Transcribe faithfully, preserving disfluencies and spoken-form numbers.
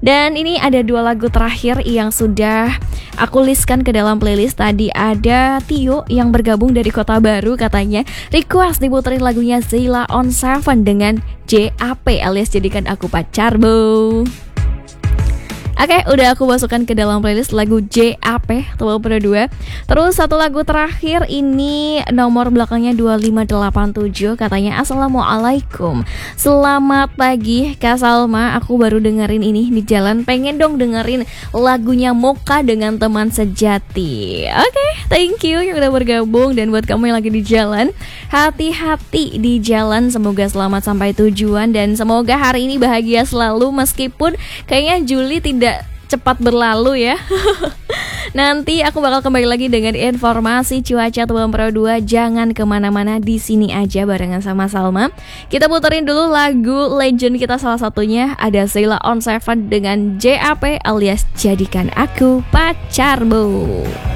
Dan ini ada dua lagu terakhir yang sudah aku listkan ke dalam playlist. Tadi ada Tio yang bergabung dari Kota Baru, katanya request diputerin lagunya Sheila on Seven dengan J A P alias Jadikan Aku Pacarmu. Oke, udah aku masukkan ke dalam playlist lagu J A P Tebal Pada dua. Terus satu lagu terakhir ini nomor belakangnya dua lima delapan tujuh, katanya Assalamualaikum, selamat pagi Kak Salma, aku baru dengerin ini di jalan, pengen dong dengerin lagunya Mocha dengan Teman Sejati. Oke, thank you yang udah bergabung. Dan buat kamu yang lagi di jalan, hati-hati di jalan, semoga selamat sampai tujuan. Dan semoga hari ini bahagia selalu, meskipun kayaknya Juli tidak cepat berlalu ya. Nanti aku bakal kembali lagi dengan informasi cuaca Tebal Pada dua. Jangan kemana-mana, di sini aja barengan sama Salma. Kita puterin dulu lagu legend kita, salah satunya ada Sheila on Seven dengan J A P alias Jadikan Aku Pacarmu.